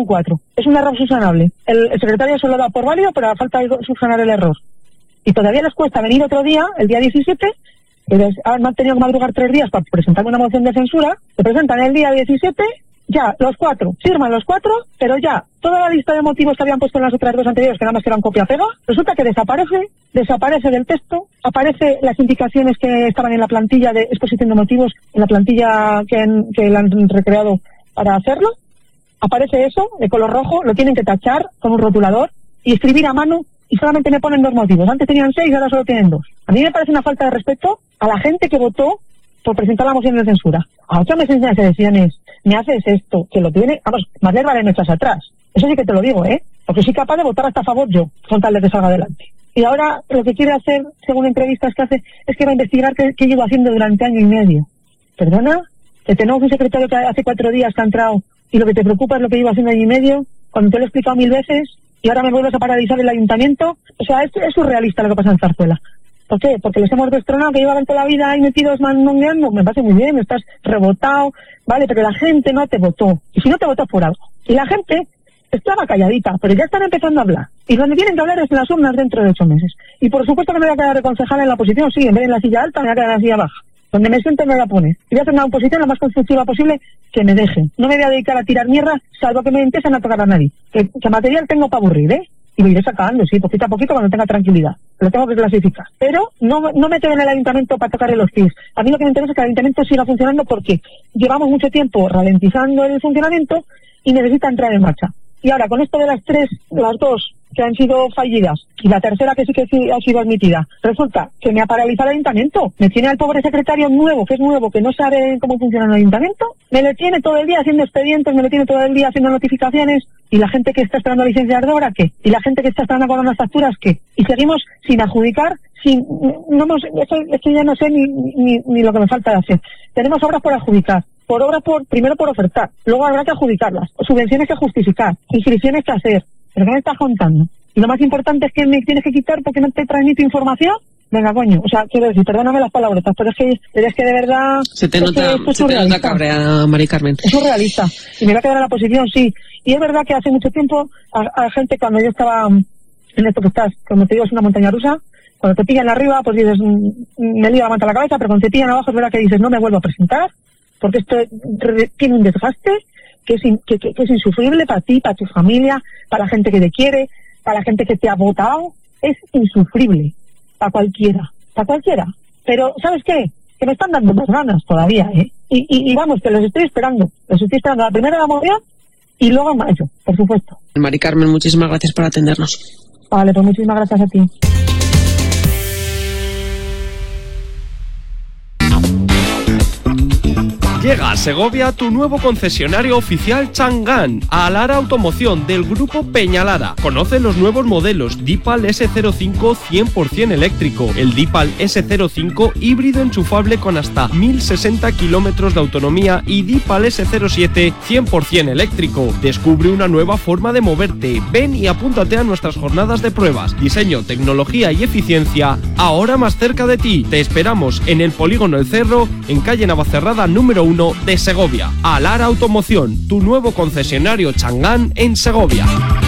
Q4. Es un error subsanable. El secretario se lo da por válido, pero falta subsanar el error. Y todavía les cuesta venir otro día, el día 17, han tenido que madrugar 3 días para presentar una moción de censura, se presentan el día 17, ya, los 4, firman los 4, pero ya, toda la lista de motivos que habían puesto en las otras 2 anteriores, que nada más que eran copia-pega, resulta que desaparece del texto, aparece las indicaciones que estaban en la plantilla de exposición de motivos, en la plantilla que la han recreado para hacerlo, aparece eso, de color rojo, lo tienen que tachar con un rotulador y escribir a mano, y solamente me ponen 2 motivos. Antes tenían 6, ahora solo tienen 2. A mí me parece una falta de respeto a la gente que votó por presentar la moción de censura. A 8 meses de las elecciones me haces esto, que lo tiene, vamos, más de vale me echas atrás. Eso sí que te lo digo, porque soy capaz de votar hasta a favor yo, con tal de que salga adelante. Y ahora lo que quiere hacer, según entrevistas que hace, es que va a investigar qué llevo haciendo durante año y medio. ¿Perdona? Que tenemos un secretario que hace 4 días que ha entrado y lo que te preocupa es lo que llevo haciendo año y medio, cuando te lo he explicado 1000 veces y ahora me vuelves a paralizar el ayuntamiento. O sea, es surrealista lo que pasa en Zarzuela. ¿Por qué? Porque les hemos destronado, que llevaban toda la vida ahí metidos manongueando. Me parece muy bien, estás rebotado, vale, pero la gente no te votó. Y si no te votó por algo. Y la gente estaba calladita, pero ya están empezando a hablar. Y donde tienen que hablar es en las urnas dentro de 8 meses. Y por supuesto que me voy a quedar de concejala en la oposición, sí, en vez de en la silla alta me voy a quedar en la silla baja. Donde me siento me voy a poner. Y voy a hacer una oposición lo más constructiva posible que me dejen. No me voy a dedicar a tirar mierda, salvo que me empiecen a tocar a nadie. Que material tengo para aburrir, Y lo iré sacando, sí, poquito a poquito cuando tenga tranquilidad. Lo tengo que clasificar. Pero no me quedo en el ayuntamiento para tocarle los pies. A mí lo que me interesa es que el ayuntamiento siga funcionando porque llevamos mucho tiempo ralentizando el funcionamiento y necesita entrar en marcha. Y ahora, con esto de las 2 que han sido fallidas, y la tercera que sí ha sido admitida, resulta que me ha paralizado el ayuntamiento. Me tiene al pobre secretario nuevo, que no sabe cómo funciona el ayuntamiento. Me le tiene todo el día haciendo expedientes, me le tiene todo el día haciendo notificaciones. ¿Y la gente que está esperando licencias de obra, qué? ¿Y la gente que está esperando con unas facturas, qué? Y seguimos sin adjudicar, esto ya no sé ni lo que me falta de hacer. Tenemos obras por adjudicar. Primero por ofertar, luego habrá que adjudicarlas, subvenciones que justificar, inscripciones que hacer. ¿Pero qué me estás contando? Y lo más importante es que me tienes que quitar porque no te transmito información. Venga, coño, o sea, quiero decir, perdóname las palabrotas, pero es que de verdad... Se te nota cabrea, Mari Carmen. Es surrealista. Y me voy a quedar en la posición, sí. Y es verdad que hace mucho tiempo, a gente, cuando yo estaba en esto que estás, como te digo, es una montaña rusa, cuando te pillan arriba, pues dices, me lío la manta a la cabeza, pero cuando te pillan abajo es verdad que dices, no me vuelvo a presentar, porque esto tiene un desgaste que es insufrible para ti, para tu familia, para la gente que te quiere, para la gente que te ha votado. Es insufrible para cualquiera. Pero, ¿sabes qué? Que me están dando más ganas todavía, Y vamos, que los estoy esperando. La primera de mover y luego en mayo, por supuesto. Mari Carmen, muchísimas gracias por atendernos. Vale, pues muchísimas gracias a ti. Llega a Segovia tu nuevo concesionario oficial Chang'an, Alara Automoción del grupo Peñalara. Conoce los nuevos modelos Deepal S05 100% eléctrico, el Deepal S05 híbrido enchufable con hasta 1060 kilómetros de autonomía y Deepal S07 100% eléctrico. Descubre una nueva forma de moverte. Ven y apúntate a nuestras jornadas de pruebas. Diseño, tecnología y eficiencia ahora más cerca de ti. Te esperamos en el Polígono El Cerro, en calle Navacerrada número 1 de Segovia. Alara Automoción, tu nuevo concesionario Chang'an en Segovia.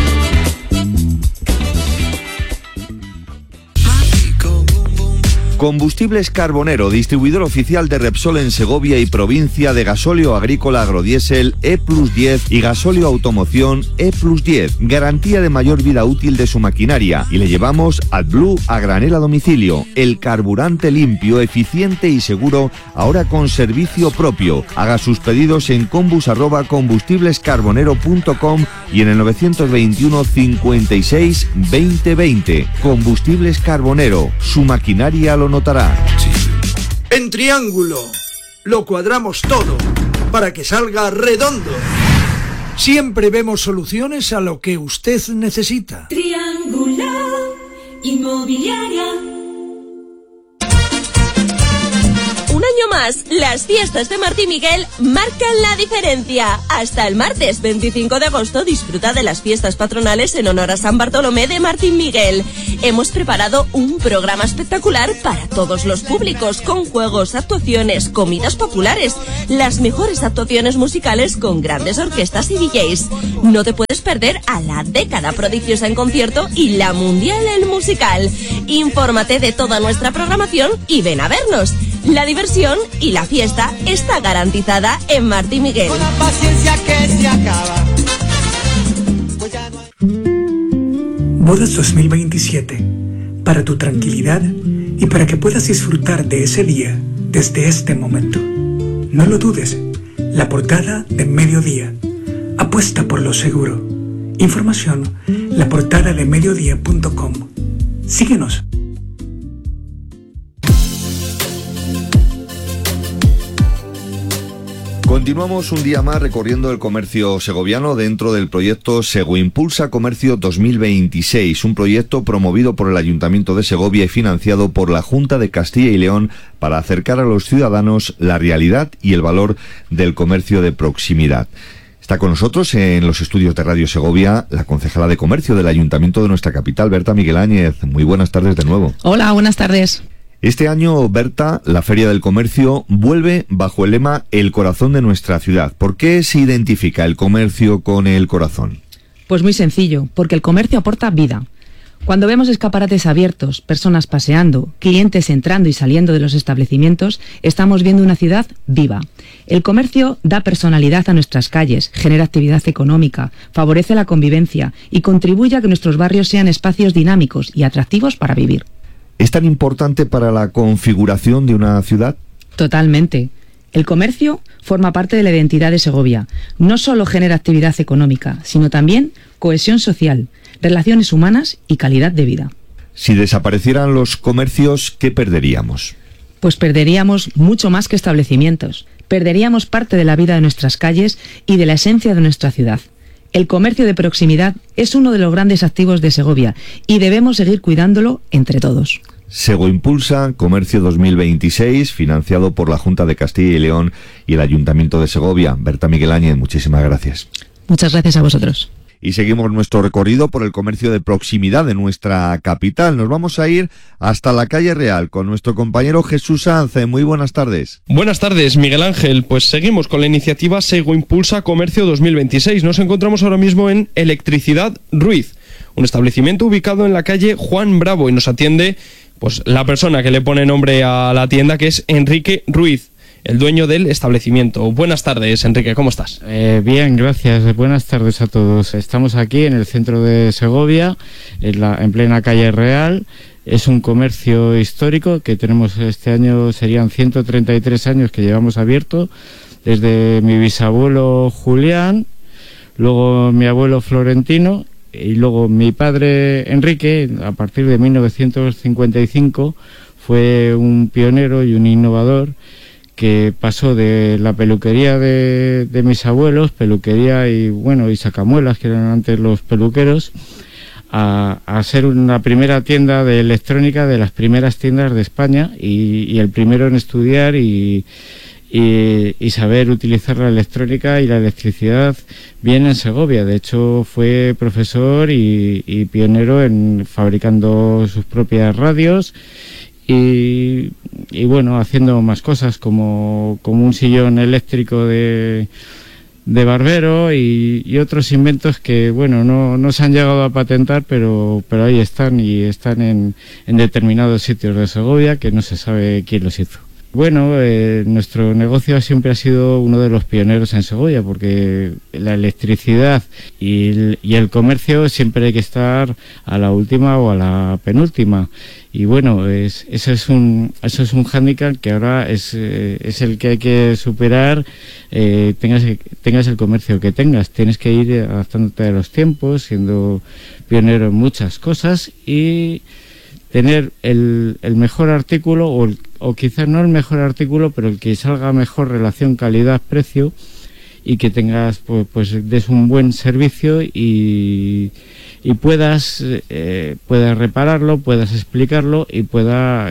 Combustibles Carbonero, distribuidor oficial de Repsol en Segovia y provincia, de gasóleo agrícola agrodiesel E+10 y gasóleo automoción E+10. Garantía de mayor vida útil de su maquinaria. Y le llevamos AdBlue a granel a domicilio. El carburante limpio, eficiente y seguro, ahora con servicio propio. Haga sus pedidos en combus@combustiblescarbonero.com y en el 921 56 2020. Combustibles Carbonero, su maquinaria lo notará. En Triángulo lo cuadramos todo para que salga redondo. Siempre vemos soluciones a lo que usted necesita. Triángulo Inmobiliaria. Un año más, las fiestas de Martí Miguel marcan la diferencia. Hasta el martes 25 de agosto disfruta de las fiestas patronales en honor a San Bartolomé de Martín Miguel. Hemos preparado un programa espectacular para todos los públicos, con juegos, actuaciones, comidas populares, las mejores actuaciones musicales con grandes orquestas y DJs. No te puedes perder a la década prodigiosa en concierto y la mundial en musical. Infórmate de toda nuestra programación y ven a vernos. La diversión y la fiesta está garantizada en Martí Miguel. Con la paciencia que se acaba. Bodas 2027. Para tu tranquilidad y para que puedas disfrutar de ese día desde este momento. No lo dudes. La portada de Mediodía. Apuesta por lo seguro. Información: laportadadeMediodía.com. Síguenos. Continuamos un día más recorriendo el comercio segoviano dentro del proyecto Segoimpulsa Comercio 2026, un proyecto promovido por el Ayuntamiento de Segovia y financiado por la Junta de Castilla y León para acercar a los ciudadanos la realidad y el valor del comercio de proximidad. Está con nosotros en los estudios de Radio Segovia la concejala de comercio del Ayuntamiento de nuestra capital, Berta Miguel Áñez. Muy buenas tardes de nuevo. Hola, buenas tardes. Este año, Berta, la Feria del Comercio vuelve bajo el lema El corazón de nuestra ciudad. ¿Por qué se identifica el comercio con el corazón? Pues muy sencillo, porque el comercio aporta vida. Cuando vemos escaparates abiertos, personas paseando, clientes entrando y saliendo de los establecimientos, estamos viendo una ciudad viva. El comercio da personalidad a nuestras calles, genera actividad económica, favorece la convivencia y contribuye a que nuestros barrios sean espacios dinámicos y atractivos para vivir. ¿Es tan importante para la configuración de una ciudad? Totalmente. El comercio forma parte de la identidad de Segovia. No solo genera actividad económica, sino también cohesión social, relaciones humanas y calidad de vida. Si desaparecieran los comercios, ¿qué perderíamos? Pues perderíamos mucho más que establecimientos. Perderíamos parte de la vida de nuestras calles y de la esencia de nuestra ciudad. El comercio de proximidad es uno de los grandes activos de Segovia y debemos seguir cuidándolo entre todos. Segoimpulsa Comercio 2026, financiado por la Junta de Castilla y León y el Ayuntamiento de Segovia. Berta Miguel Áñez, muchísimas gracias. Muchas gracias a vosotros. Y seguimos nuestro recorrido por el comercio de proximidad de nuestra capital. Nos vamos a ir hasta la calle Real con nuestro compañero Jesús Sanz. Muy buenas tardes. Buenas tardes, Miguel Ángel. Pues seguimos con la iniciativa Segoimpulsa Comercio 2026. Nos encontramos ahora mismo en Electricidad Ruiz, un establecimiento ubicado en la calle Juan Bravo, y nos atiende pues la persona que le pone nombre a la tienda, que es Enrique Ruiz, el dueño del establecimiento. Buenas tardes, Enrique, ¿cómo estás? Bien, gracias. Buenas tardes a todos. Estamos aquí en el centro de Segovia, en plena calle Real. Es un comercio histórico que tenemos este año, serían 133 años que llevamos abierto, desde mi bisabuelo Julián, luego mi abuelo Florentino y luego mi padre Enrique. A partir de 1955 fue un pionero y un innovador que pasó de la peluquería de mis abuelos, peluquería y sacamuelas, que eran antes los peluqueros, a ser una primera tienda de electrónica, de las primeras tiendas de España, y el primero en estudiar y saber utilizar la electrónica y la electricidad bien en Segovia. De hecho, fue profesor y pionero en fabricando sus propias radios y haciendo más cosas como un sillón eléctrico de barbero y otros inventos que no se han llegado a patentar, pero ahí están, y están en determinados sitios de Segovia que no se sabe quién los hizo. Nuestro negocio siempre ha sido uno de los pioneros en Segovia, porque la electricidad y el comercio siempre hay que estar a la última o a la penúltima. Y eso es un hándicap que ahora es el que hay que superar. Tengas el comercio que tengas, tienes que ir adaptándote a los tiempos, siendo pionero en muchas cosas y tener el mejor artículo, o quizás no el mejor artículo, pero el que salga mejor relación calidad-precio, y que tengas pues des un buen servicio y y puedas repararlo, puedas explicarlo y pueda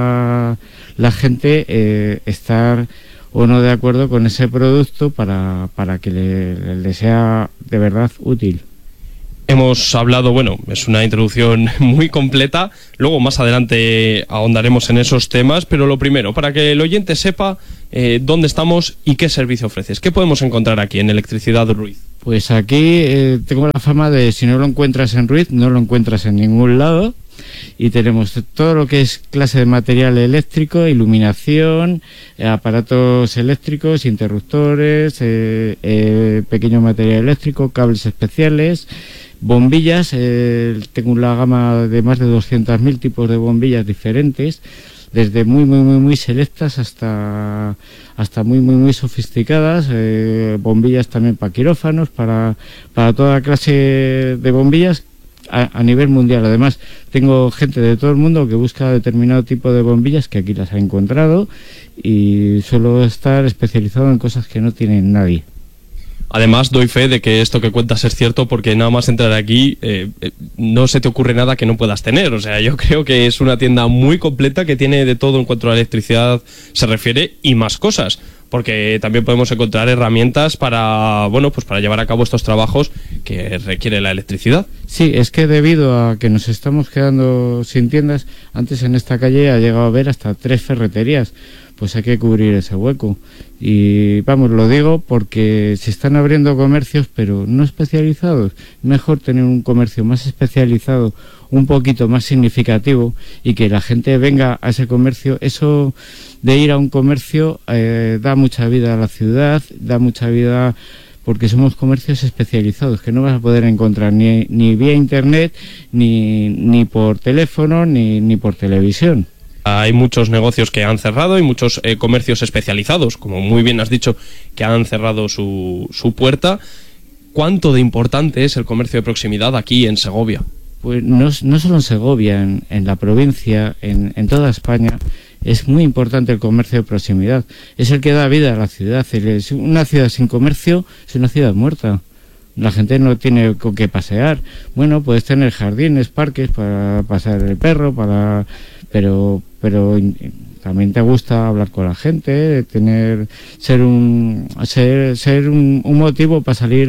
la gente estar o no de acuerdo con ese producto para que le sea de verdad útil. Hemos hablado, bueno, es una introducción muy completa, luego más adelante ahondaremos en esos temas, pero lo primero, para que el oyente sepa dónde estamos y qué servicio ofreces. ¿Qué podemos encontrar aquí en Electricidad Ruiz? Pues aquí tengo la fama de si no lo encuentras en Ruiz, no lo encuentras en ningún lado. Y tenemos todo lo que es clase de material eléctrico, iluminación, aparatos eléctricos, interruptores, pequeño material eléctrico, cables especiales, bombillas. Tengo una gama de más de 200.000 tipos de bombillas diferentes, desde muy selectas hasta muy sofisticadas, bombillas también para quirófanos, para toda clase de bombillas a nivel mundial. Además, tengo gente de todo el mundo que busca determinado tipo de bombillas, que aquí las ha encontrado, y suelo estar especializado en cosas que no tiene nadie. Además, doy fe de que esto que cuentas es cierto, porque nada más entrar aquí no se te ocurre nada que no puedas tener. O sea, yo creo que es una tienda muy completa que tiene de todo en cuanto a electricidad se refiere y más cosas. Porque también podemos encontrar herramientas para llevar a cabo estos trabajos que requiere la electricidad. Sí, es que debido a que nos estamos quedando sin tiendas, antes en esta calle ha llegado a haber hasta 3 ferreterías, pues hay que cubrir ese hueco. Y vamos, lo digo porque se están abriendo comercios, pero no especializados. Mejor tener un comercio más especializado, un poquito más significativo, y que la gente venga a ese comercio. Eso de ir a un comercio da mucha vida a la ciudad, da mucha vida, porque somos comercios especializados que no vas a poder encontrar ni vía internet, ni por teléfono, ni por televisión. Hay muchos negocios que han cerrado y muchos comercios especializados, como muy bien has dicho, que han cerrado su puerta. ¿Cuánto de importante es el comercio de proximidad aquí en Segovia? Pues no solo en Segovia, en la provincia, en toda España, es muy importante el comercio de proximidad. Es el que da vida a la ciudad. Una ciudad sin comercio es una ciudad muerta. La gente no tiene con qué pasear. Bueno, puedes tener jardines, parques para pasear el perro, pero también te gusta hablar con la gente, ser un motivo para salir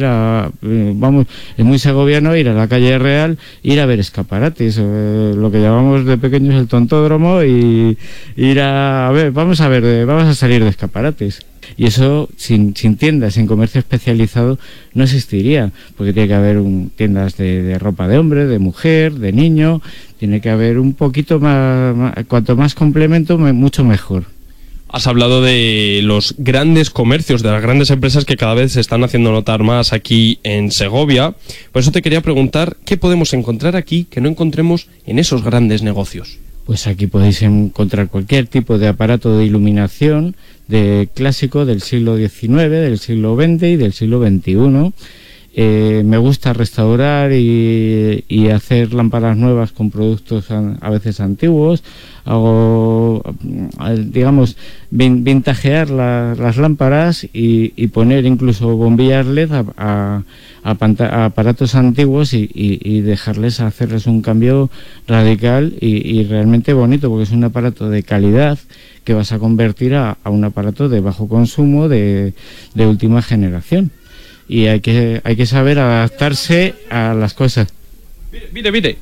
es muy segoviano ir a la calle Real, ir a ver escaparates, lo que llamamos de pequeños el tontódromo, y ir vamos a salir de escaparates. Y eso sin tiendas, sin comercio especializado, no existiría, porque tiene que haber tiendas de ropa de hombre, de mujer, de niño. Tiene que haber un poquito más, cuanto más complemento, mucho mejor. Has hablado de los grandes comercios, de las grandes empresas que cada vez se están haciendo notar más aquí en Segovia. Por eso te quería preguntar, ¿qué podemos encontrar aquí que no encontremos en esos grandes negocios? Pues aquí podéis encontrar cualquier tipo de aparato de iluminación clásico del siglo XIX, del siglo XX y del siglo XXI. Me gusta restaurar y hacer lámparas nuevas con productos a veces antiguos. Hago, digamos, vintajear las lámparas y poner incluso bombillas LED a aparatos antiguos y hacerles un cambio radical y realmente bonito, porque es un aparato de calidad que vas a convertir a un aparato de bajo consumo de última generación. Y hay que saber adaptarse a las cosas. Mire,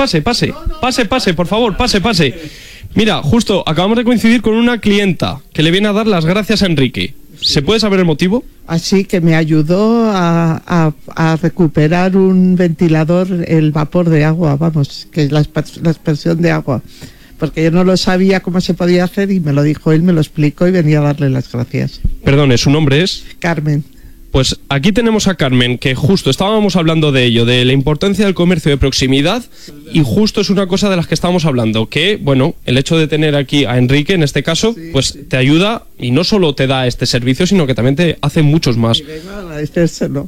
pase, por favor, pase. Mira, justo acabamos de coincidir con una clienta que le viene a dar las gracias a Enrique. ¿Se puede saber el motivo? Así que me ayudó a recuperar un ventilador, el vapor de agua, que es la expresión de agua. Porque yo no lo sabía cómo se podía hacer y me lo dijo él, me lo explicó y venía a darle las gracias. Perdone, ¿su nombre es? Carmen. Pues aquí tenemos a Carmen, que justo estábamos hablando de ello, de la importancia del comercio de proximidad, y justo es una cosa de las que estábamos hablando, que, bueno, el hecho de tener aquí a Enrique, en este caso, pues te ayuda y no solo te da este servicio, sino que también te hace muchos más. Y vengo a agradecérselo.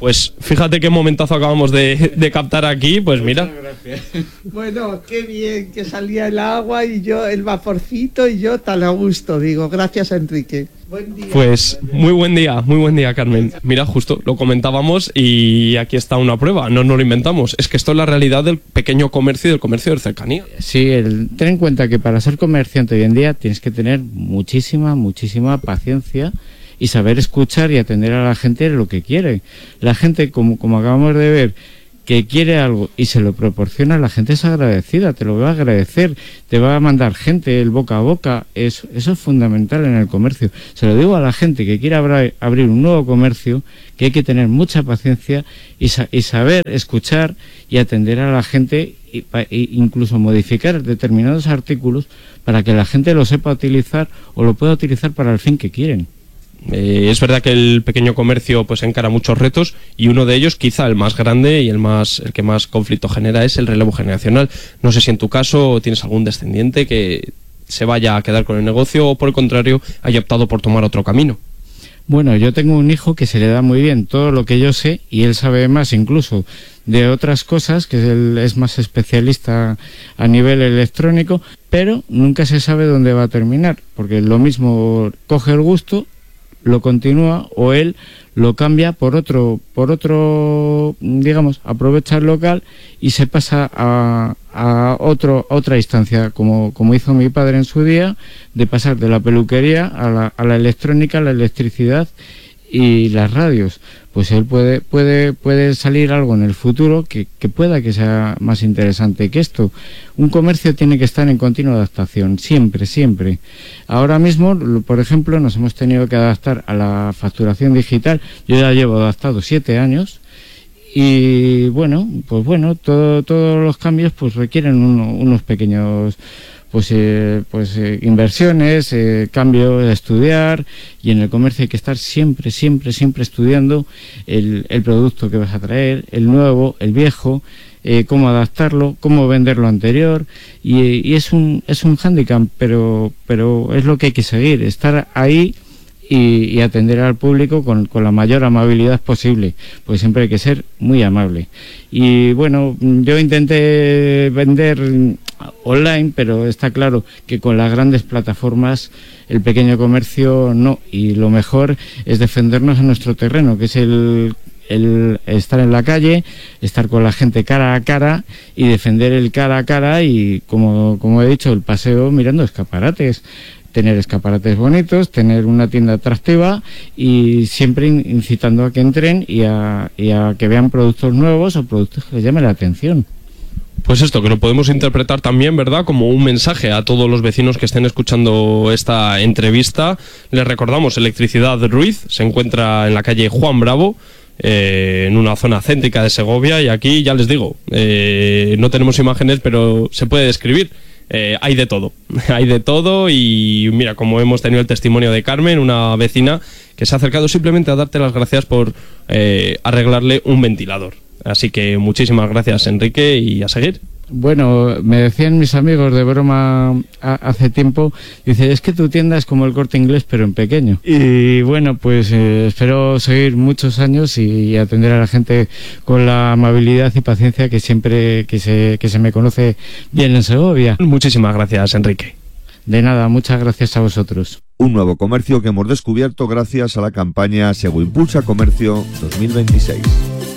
Pues fíjate qué momentazo acabamos de captar aquí, pues mira. Bueno, qué bien que salía el agua y yo, el vaporcito y yo tan a gusto, digo. Gracias, Enrique. Buen día. Pues muy buen día, Carmen. Mira, justo lo comentábamos y aquí está una prueba, no lo inventamos. Es que esto es la realidad del pequeño comercio y del comercio de cercanía. Sí, ten en cuenta que para ser comerciante hoy en día tienes que tener muchísima paciencia y saber escuchar y atender a la gente lo que quiere. La gente, como acabamos de ver, que quiere algo y se lo proporciona, la gente es agradecida, te lo va a agradecer, te va a mandar gente, el boca a boca. Eso es fundamental en el comercio. Se lo digo a la gente que quiere abrir un nuevo comercio, que hay que tener mucha paciencia y saber escuchar y atender a la gente e incluso modificar determinados artículos para que la gente lo sepa utilizar o lo pueda utilizar para el fin que quieren. Es verdad que el pequeño comercio pues encara muchos retos y uno de ellos, quizá el más grande y el que más conflicto genera, es el relevo generacional. No sé si en tu caso tienes algún descendiente que se vaya a quedar con el negocio o por el contrario haya optado por tomar otro camino. Bueno, yo tengo un hijo que se le da muy bien todo lo que yo sé y él sabe más incluso de otras cosas, que él es más especialista a nivel electrónico, pero nunca se sabe dónde va a terminar, porque lo mismo coge el gusto, lo continúa o él lo cambia por otro, digamos, aprovecha el local y se pasa a otra instancia, como hizo mi padre en su día, de pasar de la peluquería a la electrónica, la electricidad y las radios. Pues él puede salir algo en el futuro que pueda que sea más interesante que esto. Un comercio tiene que estar en continua adaptación, siempre. Ahora mismo, por ejemplo, nos hemos tenido que adaptar a la facturación digital. Yo ya llevo adaptado 7 años y todos los cambios pues requieren unos pequeños inversiones, cambios, estudiar, y en el comercio hay que estar siempre estudiando el producto que vas a traer, el nuevo, el viejo, cómo adaptarlo, cómo vender lo anterior, y es un hándicap, pero es lo que hay que seguir, estar ahí y atender al público con la mayor amabilidad posible, pues siempre hay que ser muy amable. Y bueno, yo intenté vender online, pero está claro que con las grandes plataformas el pequeño comercio no, y lo mejor es defendernos en nuestro terreno, que es el estar en la calle, estar con la gente cara a cara y defender el cara a cara y, como he dicho, el paseo mirando escaparates. Tener escaparates bonitos, tener una tienda atractiva y siempre incitando a que entren y a que vean productos nuevos o productos que les llamen la atención. Pues esto, que lo podemos interpretar también, ¿verdad?, como un mensaje a todos los vecinos que estén escuchando esta entrevista. Les recordamos, Electricidad Ruiz se encuentra en la calle Juan Bravo, en una zona céntrica de Segovia, y aquí ya les digo, no tenemos imágenes, pero se puede describir. Hay de todo y mira, como hemos tenido el testimonio de Carmen, una vecina que se ha acercado simplemente a darte las gracias por arreglarle un ventilador. Así que muchísimas gracias, Enrique, y a seguir. Bueno, me decían mis amigos de broma hace tiempo, dice, es que tu tienda es como el Corte Inglés pero en pequeño. Y bueno, pues espero seguir muchos años y atender a la gente con la amabilidad y paciencia que siempre que se me conoce bien en Segovia. Muchísimas gracias, Enrique. De nada, muchas gracias a vosotros. Un nuevo comercio que hemos descubierto gracias a la campaña Sego Impulsa Comercio 2026.